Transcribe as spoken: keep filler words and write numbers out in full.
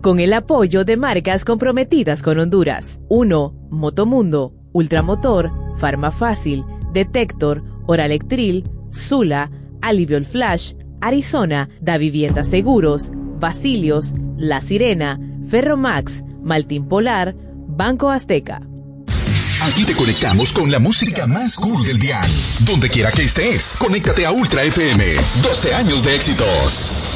con el apoyo de marcas comprometidas con Honduras. uno. Motomundo, Ultramotor, Farmafácil, Detector, Oralectril, Sula, Aliviol Flash, Arizona, Da Vivienda Seguros, Basilios, La Sirena, Ferromax, Maltín Polar, Banco Azteca. Aquí te conectamos con la música más cool del dial. Donde quiera que estés, conéctate a Ultra F M. doce años de éxitos.